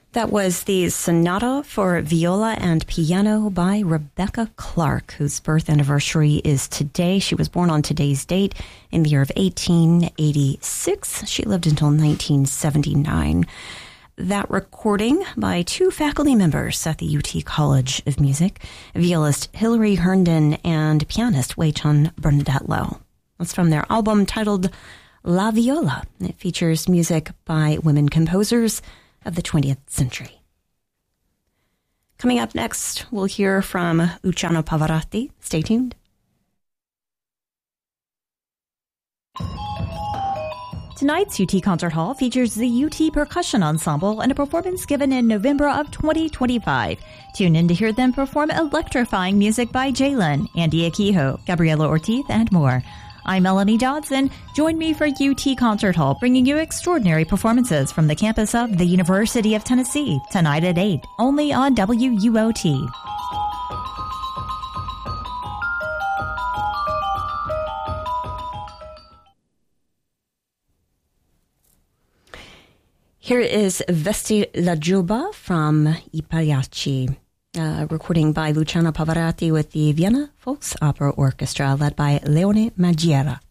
That was the Sonata for Viola and Piano by Rebecca Clark, whose birth anniversary is today. She was born on today's date in the year of 1886. She lived until 1979. That recording by two faculty members at the UT College of Music, violist Hilary Herndon and pianist Wei-Chun Bernadette-Lowe. That's from their album titled La Viola. It features music by women composers of the 20th century. Coming up next, we'll hear from Luciano Pavarotti. Stay tuned. Tonight's UT Concert Hall features the UT Percussion Ensemble and a performance given in November of 2025. Tune in to hear them perform electrifying music by Jalen, Andy Akiho, Gabriela Ortiz, and more. I'm Melanie Dodson. Join me for UT Concert Hall, bringing you extraordinary performances from the campus of the University of Tennessee, tonight at 8, only on WUOT. Here is Vesti la Giubba from I Pagliacci, recording by Luciano Pavarotti with the Vienna Volksopera Orchestra, led by Leone Magiera.